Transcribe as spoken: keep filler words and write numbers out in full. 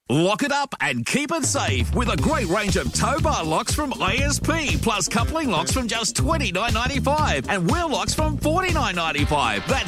Lock it up and keep it safe with a great range of tow bar locks from I S P, plus coupling locks from just twenty-nine ninety-five and wheel locks from forty-nine ninety-five. That's